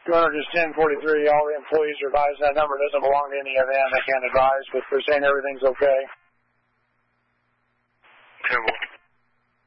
Governor, just 1043, all the employees are advised that number doesn't belong to any of them. They can't advise, but they're saying everything's okay.